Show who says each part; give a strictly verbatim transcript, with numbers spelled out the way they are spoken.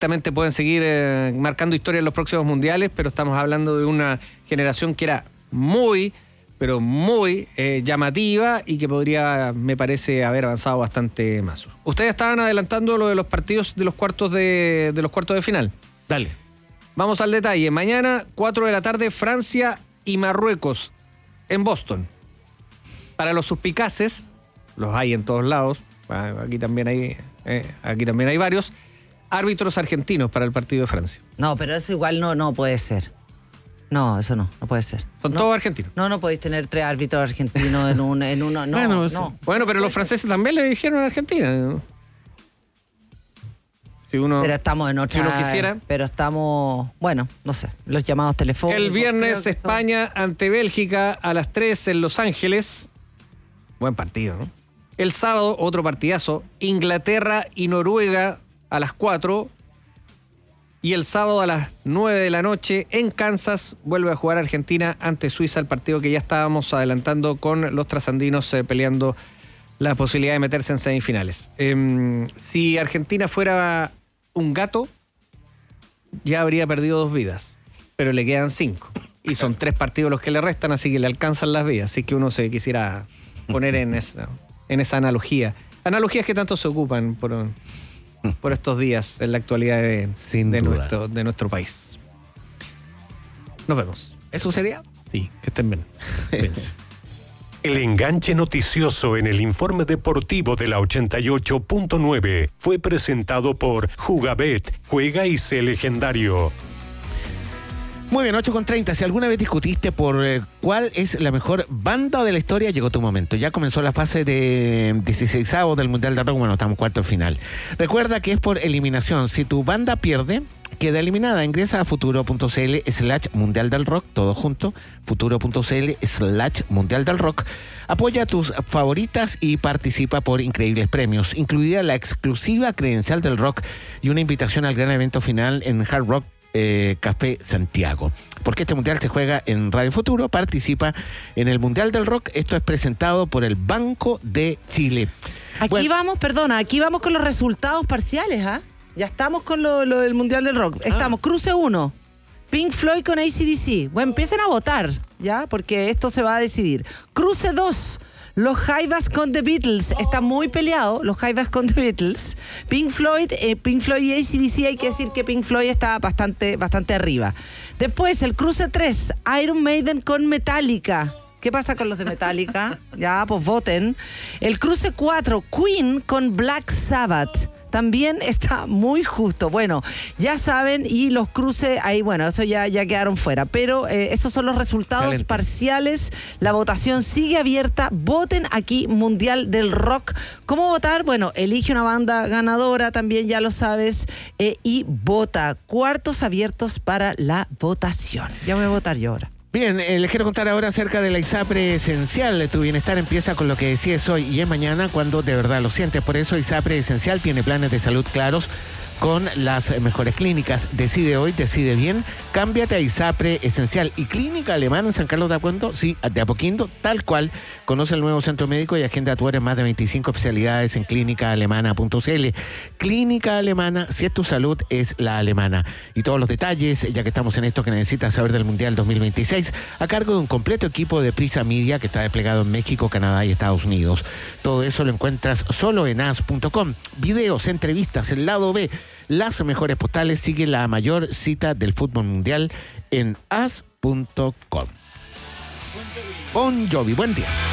Speaker 1: perfectamente pueden seguir eh, marcando historia en los próximos mundiales, pero estamos hablando de una generación que era muy, pero muy eh, llamativa y que podría, me parece, haber avanzado bastante más. Ustedes estaban adelantando lo de los partidos de los cuartos de, de los cuartos de final.
Speaker 2: Dale.
Speaker 1: Vamos al detalle. Mañana, cuatro de la tarde, Francia y Marruecos en Boston. Para los suspicaces, los hay en todos lados, aquí también hay, eh, aquí también hay varios, árbitros argentinos para el partido de Francia.
Speaker 3: No, pero eso igual no, no puede ser. No, eso no, no puede ser.
Speaker 1: Son
Speaker 3: no,
Speaker 1: todos argentinos.
Speaker 3: No, no podéis tener tres árbitros argentinos en, un, en uno. No,
Speaker 2: bueno,
Speaker 3: no.
Speaker 1: Bueno, pero los franceses también le dijeron a Argentina. Si uno,
Speaker 3: pero estamos en otra.
Speaker 1: Si uno quisiera.
Speaker 3: Pero estamos, bueno, no sé, los llamados telefónicos.
Speaker 1: El viernes España son... ante Bélgica a las tres en Los Ángeles. Buen partido, ¿no? El sábado, otro partidazo. Inglaterra y Noruega a las cuatro. Y el sábado a las nueve de la noche en Kansas vuelve a jugar Argentina ante Suiza, el partido que ya estábamos adelantando con los trasandinos eh, peleando la posibilidad de meterse en semifinales. Eh, si Argentina fuera un gato, ya habría perdido dos vidas, pero le quedan cinco. Y son tres partidos los que le restan, así que le alcanzan las vidas. Así que uno se quisiera poner en esa, en esa analogía. Analogías que tanto se ocupan por... por estos días en la actualidad de, de, nuestro, de nuestro país. Nos vemos.
Speaker 2: ¿Eso sería?
Speaker 1: Sí, que estén bien.
Speaker 4: El enganche noticioso en el informe deportivo de la ochenta y ocho punto nueve fue presentado por Jugabet, juega y sé legendario.
Speaker 2: Muy bien, ocho con treinta. Si alguna vez discutiste por eh, cuál es la mejor banda de la historia, llegó tu momento. Ya comenzó la fase de dieciseisavo del Mundial de Rock. Bueno, estamos en cuarto final. Recuerda que es por eliminación. Si tu banda pierde, queda eliminada. Ingresa a futuro.cl slash Mundial del Rock, todo junto. Futuro.cl slash Mundial del Rock. Apoya a tus favoritas y participa por increíbles premios, incluida la exclusiva credencial del rock y una invitación al gran evento final en Hard Rock Eh, Café Santiago. Porque este mundial se juega en Radio Futuro, participa en el Mundial del Rock. Esto es presentado por el Banco de Chile.
Speaker 3: Aquí bueno, vamos, perdona, aquí vamos con los resultados parciales, ¿ah? ¿eh? Ya estamos con lo, lo del Mundial del Rock. Estamos, ah. Cruce uno, Pink Floyd con A C D C. Bueno, empiecen a votar, ¿ya? Porque esto se va a decidir. Cruce dos, los Jaivas con The Beatles. Está muy peleado, los Jaivas con The Beatles. Pink Floyd, eh, Pink Floyd y A C D C, hay que decir que Pink Floyd está bastante, bastante arriba. Después, el cruce tres, Iron Maiden con Metallica. ¿Qué pasa con los de Metallica? Ya, pues voten. El cruce cuatro, Queen con Black Sabbath. También está muy justo. Bueno, ya saben, y los cruces, ahí, bueno, eso ya, ya quedaron fuera. Pero eh, esos son los resultados Excelente. parciales. La votación sigue abierta. Voten aquí, Mundial del Rock. ¿Cómo votar? Bueno, elige una banda ganadora, también ya lo sabes, eh, y vota. Cuartos abiertos para la votación. Ya voy a votar yo ahora.
Speaker 2: Bien, eh, les quiero contar ahora acerca de la ISAPRE Esencial. Tu bienestar empieza con lo que decides hoy y es mañana cuando de verdad lo sientes. Por eso ISAPRE Esencial tiene planes de salud claros con las mejores clínicas. Decide hoy, decide bien. Cámbiate a ISAPRE Esencial. Y Clínica Alemana en San Carlos de Apoquindo, sí, de Apoquindo, tal cual. Conoce el nuevo centro médico y agenda tu hora en más de veinticinco especialidades en clínica alemana punto c l. Clínica Alemana, si es tu salud, es la alemana. Y todos los detalles, ya que estamos en esto que necesitas saber del Mundial dos mil veintiséis, a cargo de un completo equipo de Prisa Media que está desplegado en México, Canadá y Estados Unidos. Todo eso lo encuentras solo en as punto com. Videos, entrevistas, el lado B, las mejores postales. Sigue la mayor cita del fútbol mundial en as punto com. Bon Jovi, buen día.